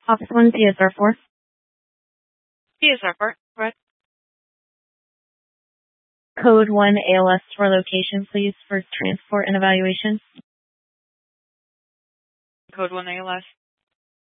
Office 1, CSR 4. CSR 4, correct. Code 1 ALS for location, please, for transport and evaluation. Code 1 ALS.